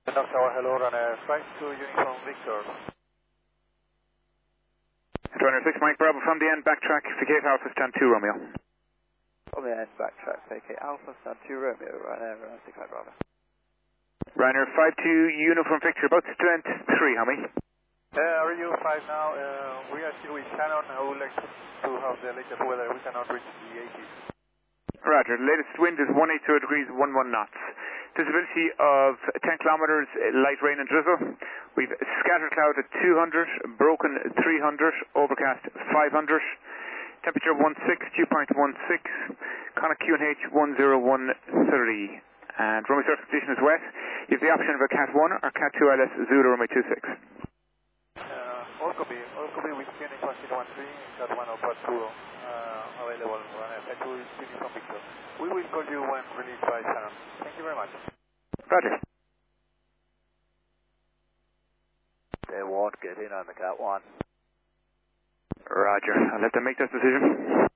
North Tower, hello, runner 52 Uniform Victor. Runner 6 Mike Bravo from the end, backtrack, vacate Alpha, stand 2 Romeo. From the end, backtrack, vacate Alpha, stand 2 Romeo, runner 6 Mike Bravo. Runner 52 Uniform Victor, about strength 3, Homie. RU 5 now, we are still with Shannon. I would like to have the latest weather. We cannot reach the 80s. Roger, the latest wind is 180 degrees, 11 knots. Visibility of 10 kilometers, light rain and drizzle. We've scattered cloud at 200, broken 300, overcast 500. Temperature 16, dew point 16, Connacht QNH 10130. And runway surface condition is wet. You have the option of a Cat 1 or Cat 2 ILS Zulu runway 26. All copy with QNH 1013, Cat 1 or Cat 2 available, runner 52 Uniform Victor. We will call you when released by Shannon. Thank you very much. Roger. They won't get in on the Cat 1. Roger. I'll let them make that decision.